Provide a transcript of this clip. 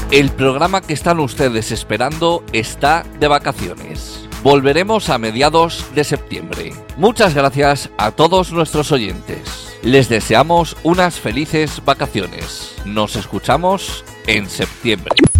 El programa que están ustedes esperando está de vacaciones. Volveremos a mediados de septiembre. Muchas gracias a todos nuestros oyentes. Les deseamos unas felices vacaciones. Nos escuchamos en septiembre.